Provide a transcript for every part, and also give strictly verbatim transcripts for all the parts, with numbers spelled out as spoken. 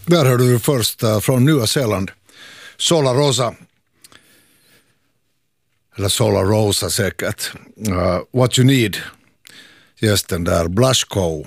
Där hörde du först uh, från Nya Zeeland, Solar Rosa. Eller Solar Rosa säkert. Uh, What You Need. Gästen där, Blushko.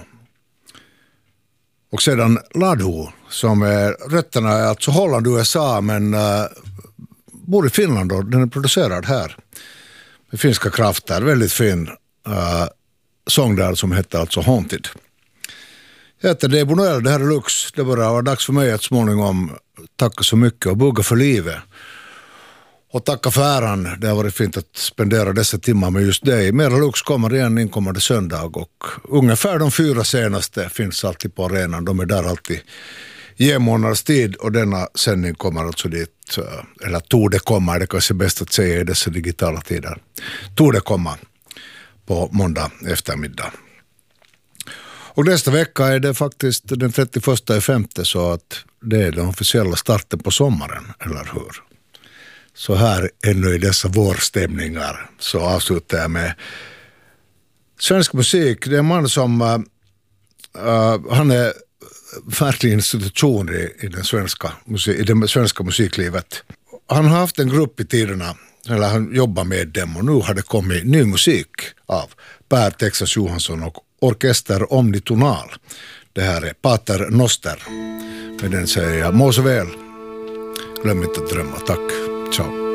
Och sedan Ladhu, som är rötterna är alltså Holland, U S A, men uh, bor i Finland och den är producerad här. Med finska krafter, väldigt fin uh, sång där som heter alltså Haunted. Jag heter Debo Noel, det här är Lux. Det börjar vara dags för mig att småningom tacka så mycket och bugga för livet. Och tacka för äran. Det har varit fint att spendera dessa timmar med just dig. Mera Lux kommer igen inkommande söndag och ungefär de fyra senaste finns alltid på arenan. De är där alltid i en månads tid och denna sändning kommer alltså dit, eller torde komma, det kanske är bäst att säga i dessa digitala tider. Torde komma på måndag eftermiddag. Och nästa vecka är det faktiskt den trettioförsta femte, så att det är den officiella starten på sommaren, eller hur? Så här ännu i dessa vårstämningar så avslutar jag med svensk musik. Det är en man som uh, uh, han är verklig institution i, i, den svenska musik, i det svenska musiklivet. Han har haft en grupp i tiderna, eller han jobbar med dem, och nu har det kommit ny musik av Per Texas Johansson och Orkester Omnitonal. Det här är Pater Noster. Med den säger jag må så väl. Glöm inte att drömma. Tack. Ciao.